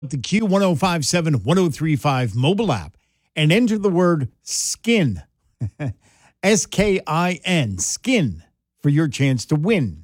the Q1057 1035 mobile app and enter the word SKIN, SKIN, SKIN, for your chance to win.